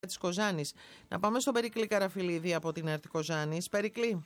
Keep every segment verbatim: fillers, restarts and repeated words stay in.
της Κοζάνης. Να πάμε στον Περικλή Καραφιλίδη από την ΕΡΤ Κοζάνης. Περικλή.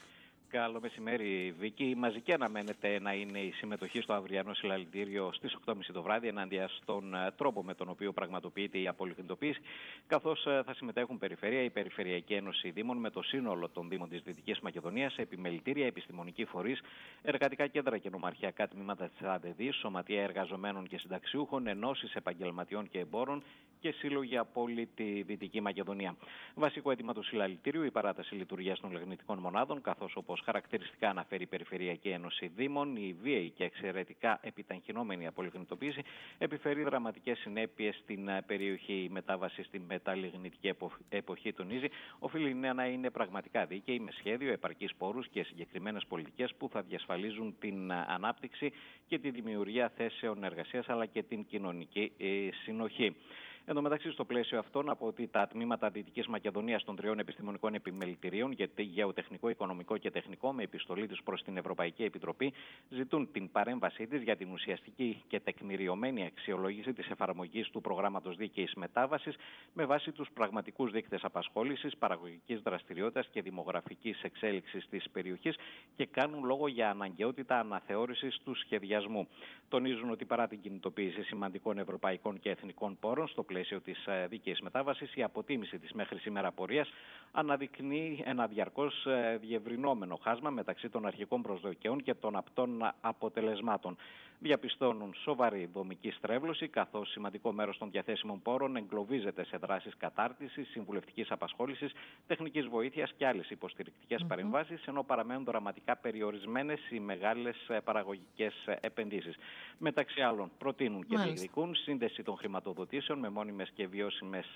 Καλό μεσημέρι, Βίκη. Μαζική αναμένεται να είναι η συμμετοχή στο αυριανό συλλαλητήριο στις οκτώ και μισή το βράδυ ενάντια στον τρόπο με τον οποίο πραγματοποιείται η απολιγνητοποίηση, καθώς θα συμμετέχουν Περιφέρεια, η Περιφερειακή Ένωση Δήμων με το σύνολο των Δήμων της Δυτικής Μακεδονίας, επιμελητήρια, επιστημονικοί φορείς, εργατικά κέντρα και νομαρχιακά τμήματα της ΑΔΔ, σωματεία εργαζομένων και συνταξιούχων, ενώσεις επαγγελματιών και εμπόρων και σύλλογοι από όλη τη Δυτική Μακεδονία. Βασικό αίτημα του συλλαλητήριου η παράταση λειτουργίας των λιγνητικών μονάδων, καθώς όπως χαρακτηριστικά αναφέρει η Περιφερειακή Ένωση Δήμων, η βίαιη και εξαιρετικά επιταχυνόμενη απολιγνητοποίηση επιφέρει δραματικές συνέπειες στην περιοχή. Η μετάβαση στη μεταλλιγνητική εποχή, τονίζει, οφείλει να είναι πραγματικά δίκαιη, με σχέδιο, επαρκείς πόρους και συγκεκριμένες πολιτικές που θα διασφαλίζουν την ανάπτυξη και τη δημιουργία θέσεων εργασίας αλλά και την κοινωνική συνοχή. Εν τω μεταξύ, στο πλαίσιο αυτό, να πω ότι τα τμήματα Δυτικής Μακεδονίας των τριών επιστημονικών επιμελητηρίων για γεωτεχνικό, οικονομικό και τεχνικό, με επιστολή τους προς την Ευρωπαϊκή Επιτροπή, ζητούν την παρέμβασή της για την ουσιαστική και τεκμηριωμένη αξιολόγηση της εφαρμογής του προγράμματος δίκαιης μετάβασης με βάση τους πραγματικούς δείκτες απασχόλησης, παραγωγικής δραστηριότητας και δημογραφικής εξέλιξης της περιοχής και κάνουν λόγο για αναγκαιότητα αναθεώρησης του σχεδιασμού. Τονίζουν ότι παρά την κινητοποίηση σημαντικών ευρωπαϊκών και εθνικών πόρων στο πλαίσιο της δίκαιης μετάβασης, η αποτίμηση της μέχρι σήμερα πορείας αναδεικνύει ένα διαρκώς διευρυνόμενο χάσμα μεταξύ των αρχικών προσδοκιών και των απτών αποτελεσμάτων. Διαπιστώνουν σοβαρή δομική στρέβλωση, καθώς σημαντικό μέρος των διαθέσιμων πόρων εγκλωβίζεται σε δράσεις κατάρτισης, συμβουλευτικής απασχόλησης, τεχνικής βοήθειας και άλλες υποστηρικτικές mm-hmm. παρεμβάσεις, ενώ παραμένουν δραματικά περιορισμένες οι μεγάλες παραγωγικές επενδύσεις. Μεταξύ άλλων, προτείνουν και διεκδικούν σύνδεση των χρηματοδοτήσεων με μόνιμες και βιώσιμες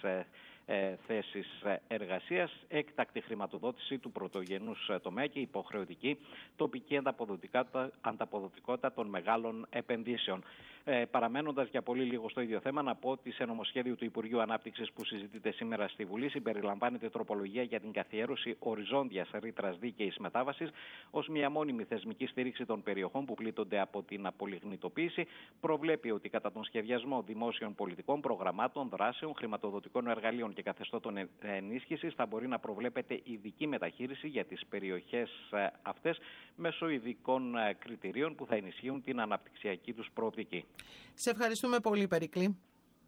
ε, θέσεις εργασίας, έκτακτη χρηματοδότηση του πρωτογενούς τομέα και υποχρεωτική τοπική ανταποδοτικότητα, ανταποδοτικότητα των μεγάλων επενδύσεων. Ε, παραμένοντας για πολύ λίγο στο ίδιο θέμα, να πω ότι σε νομοσχέδιο του Υπουργείου Ανάπτυξης που συζητείται σήμερα στη Βουλή συμπεριλαμβάνεται τροπολογία για την καθιέρωση οριζόντιας ρήτρας δίκαιης μετάβασης ως μια μόνιμη θεσμική στήριξη των περιοχών που πλήττονται από την απολιγνητοποίηση. Προβλέπει ότι κατά τον σχεδιασμό δημόσιων πολιτικών, προγραμμάτων, δράσεων, χρηματοδοτικών εργαλείων και καθεστώτων ενίσχυσης θα μπορεί να προβλέπεται ειδική μεταχείριση για τις περιοχές αυτές μέσω ειδικών κριτηρίων που θα ενισχύουν την αναπτυξιακή τους προοπτική. Σε ευχαριστούμε πολύ, Περικλή.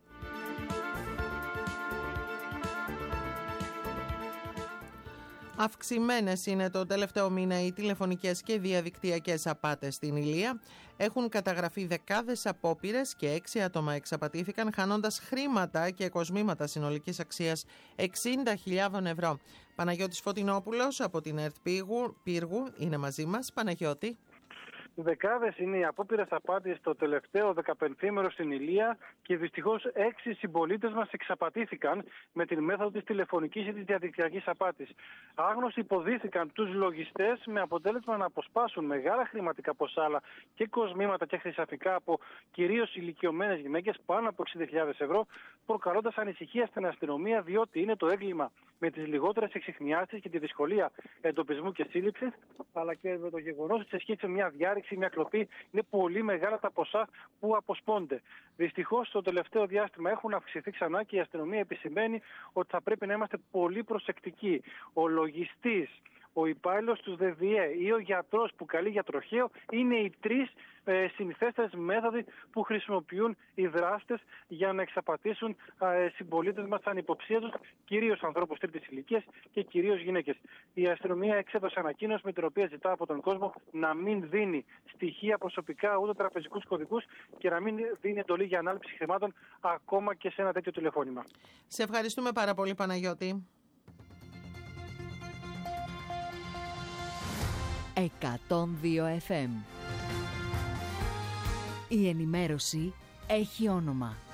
Αυξημένες είναι το τελευταίο μήνα οι τηλεφωνικές και διαδικτυακές απάτες στην Ηλία. Έχουν καταγραφεί δεκάδες απόπειρες και έξι άτομα εξαπατήθηκαν, χάνοντας χρήματα και κοσμήματα συνολικής αξίας εξήντα χιλιάδες ευρώ. Παναγιώτης Φωτεινόπουλος από την ΕΡΤ Πύργου είναι μαζί μας. Παναγιώτη. Δεκάδες είναι οι απόπειρες απάτης το τελευταίο δεκαπενθήμερο στην Ηλία και δυστυχώς έξι συμπολίτες μας εξαπατήθηκαν με την μέθοδο της τηλεφωνικής ή της διαδικτυακής απάτης. Άγνωστοι υποδίθηκαν τους λογιστές με αποτέλεσμα να αποσπάσουν μεγάλα χρηματικά ποσά αλλά και κοσμήματα και χρυσαφικά από κυρίως ηλικιωμένες γυναίκες πάνω από εξήντα χιλιάδες ευρώ, προκαλώντας ανησυχία στην αστυνομία, διότι είναι το έγκλημα με τις λιγότερες εξιχνιάσεις και τη δυσκολία εντοπισμού και σύλληψης, αλλά και με το γεγονός ότι σε σχέση με μια διάρρηξη, μια κλοπή, είναι πολύ μεγάλα τα ποσά που αποσπώνται. Δυστυχώς, στο τελευταίο διάστημα έχουν αυξηθεί ξανά και η αστυνομία επισημαίνει ότι θα πρέπει να είμαστε πολύ προσεκτικοί. Ο λογιστής, ο υπάλληλος του ΔΔΕ ή ο γιατρός που καλεί για τροχαίο είναι οι τρεις ε, συνηθέστερες μέθοδοι που χρησιμοποιούν οι δράστες για να εξαπατήσουν ε, συμπολίτες μας ανυποψίατους, κυρίως ανθρώπους τρίτης ηλικίας και κυρίως γυναίκες. Η αστυνομία εξέδωσε ανακοίνωση με την οποία ζητά από τον κόσμο να μην δίνει στοιχεία προσωπικά ούτε τραπεζικούς κωδικούς και να μην δίνει εντολή για ανάληψη χρημάτων ακόμα και σε ένα τέτοιο τηλεφώνημα. Σε ευχαριστούμε πάρα πολύ, Παναγιώτη. εκατόν δύο εφ εμ. Η ενημέρωση έχει όνομα.